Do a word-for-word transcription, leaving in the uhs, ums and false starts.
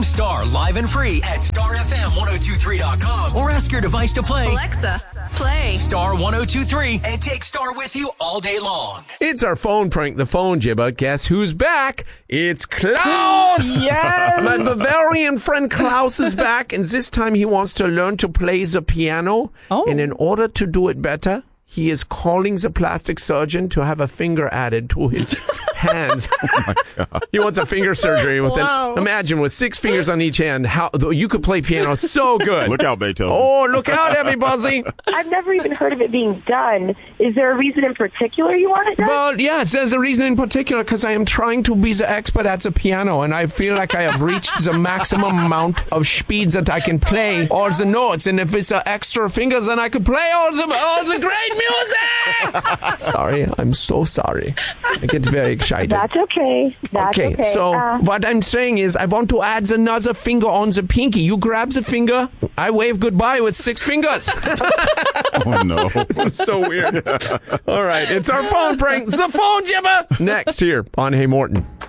Star live and free at star f m ten twenty-three dot com or ask your device to play Alexa, play Star ten twenty-three and take Star with you all day long. It's our phone prank, the phone jibba. Guess who's back? It's Klaus! Yes! My Bavarian friend Klaus is back, and this time he wants to learn to play the piano. Oh. And in order to do it better, he is calling the plastic surgeon to have a finger added to his hands. Oh my God. He wants a finger surgery with Wow. an, imagine with six fingers on each hand, how you could play piano so good. Look out, Beethoven. Oh, look out, everybody. I've never even heard of it being done. Is there a reason in particular you want it done? Well, yes, there's a reason in particular, because I am trying to be the expert at the piano, and I feel like I have reached the maximum amount of speeds that I can play all the notes, and if it's uh, extra fingers, then I can play all the, all the great music! Sorry, I'm so sorry. I get very excited. That's okay. That's okay. Okay, so Uh, what I'm saying is I want to add another finger on the pinky. You grab the finger, I wave goodbye with six fingers. Oh, no. This is so weird. All right, it's our phone prank, the phone jibber. Next here on Hey Morton.